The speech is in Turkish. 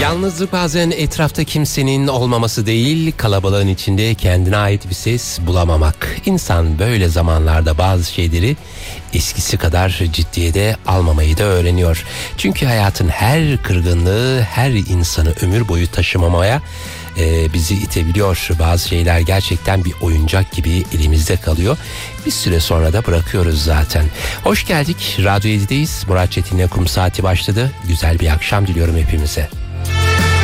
Yalnızlık bazen etrafta kimsenin olmaması değil, kalabalığın içinde kendine ait bir ses bulamamak. İnsan böyle zamanlarda bazı şeyleri eskisi kadar ciddiye de almamayı da öğreniyor. Çünkü hayatın her kırgınlığı her insanı ömür boyu taşımamaya bizi itebiliyor. Bazı şeyler gerçekten bir oyuncak gibi elimizde kalıyor. Bir süre sonra da bırakıyoruz zaten. Hoş geldik. Radyo 7'deyiz. Murat Çetin'le Kum Saati başladı. Güzel bir akşam diliyorum hepimize.